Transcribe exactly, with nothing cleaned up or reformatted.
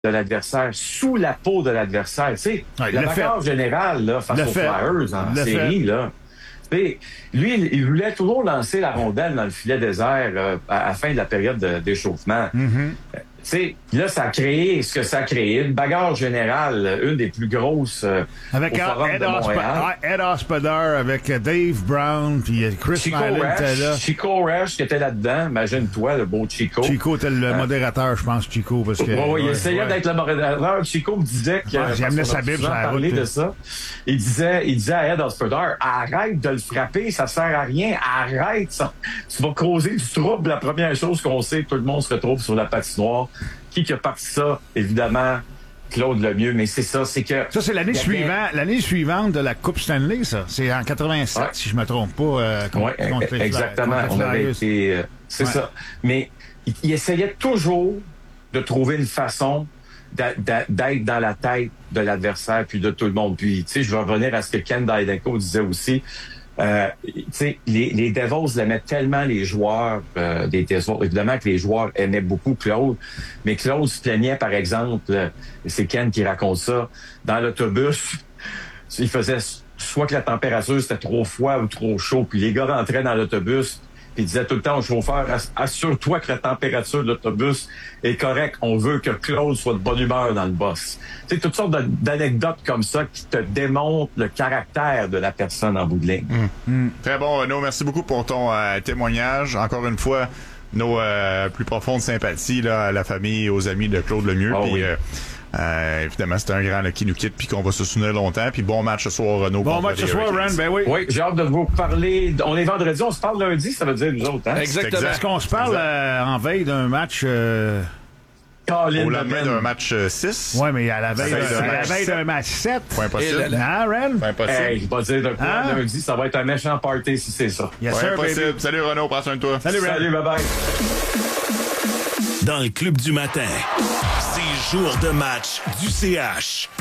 de l'adversaire, sous la peau de l'adversaire. Tu sais, ouais, la bagarre générale là, face le aux fait. Flyers en le série, fait. là. T'sais, lui, il, il voulait toujours lancer la rondelle dans le filet désert euh, à, à la fin de la période de, d'échauffement. Mm-hmm. Tu sais, là, ça a créé ce que ça a créé. Une bagarre générale, une des plus grosses euh, avec au Forum Ed, de Montréal. Osp- Ed Hospodar, avec Dave Brown, puis Chris Chico Nyland était là. Resch, Chico Resch qui était là-dedans. Imagine-toi, le beau Chico. Chico était le hein? modérateur, je pense, Chico. Parce que, ouais, ouais, il ouais, essayait ouais. d'être le modérateur. Chico me disait que... Ouais, j'ai amené sa Bible sur la parlé route. de ça. Il disait, il disait à Ed Hospodar, arrête de le frapper, ça sert à rien. Arrête ça. Tu vas causer du trouble. La première chose qu'on sait, tout le monde se retrouve sur la patinoire. Qui qui a parti ça? Évidemment, Claude Lemieux, mais c'est ça, c'est que... Ça, c'est l'année suivante, l'année suivante de la Coupe Stanley, ça. C'est en quatre-vingt-sept, ouais. si je me trompe pas. Euh, contre, ouais, contre exactement. Les, contre on avait été... Euh, c'est ouais. ça. Mais il, il essayait toujours de trouver une façon d'a, d'a, d'être dans la tête de l'adversaire puis de tout le monde. Puis, tu sais, je vais revenir à ce que Ken Daidenko disait aussi. Euh, tu sais, les, les Devils aimaient tellement les joueurs euh, des Devils. Évidemment que les joueurs aimaient beaucoup Claude, mais Claude se plaignait, par exemple, c'est Ken qui raconte ça, dans l'autobus, il faisait soit que la température c'était trop froid ou trop chaud, puis les gars rentraient dans l'autobus, puis ils disaient tout le temps au chauffeur, assure-toi que la température de l'autobus est correcte, on veut que Claude soit de bonne humeur dans le boss. Tu sais, toutes sortes de, d'anecdotes comme ça qui te démontrent le caractère de la personne en bout de ligne. Mmh. Mmh. Très bon, Renaud, merci beaucoup pour ton euh, témoignage. Encore une fois, nos euh, plus profondes sympathies là, à la famille et aux amis de Claude Lemieux. Oh, puis, oui. euh, Euh, évidemment, c'est un grand là, qui nous quitte puis qu'on va se souvenir longtemps. Puis bon match ce soir, Renaud. Bon match ce soir, Ren, ben oui. Oui, j'ai hâte de vous parler. On est vendredi, on se parle lundi, ça veut dire nous autres, hein? Exactement. Est-ce qu'on se parle euh, en veille d'un match... Euh... Au lendemain d'un match euh, six. Oui, mais à la veille, d'un, à la veille d'un match sept. Pas impossible. Hein, Ren? Pas impossible. Hey, je vais dire de quoi hein? lundi, ça va être un méchant party si c'est ça. Yes, ouais, sir, impossible. baby. Salut Renaud, prends soin de toi. Salut, Ren. Salut, bye bye. Dans le club du matin, c'est jour de match du C H.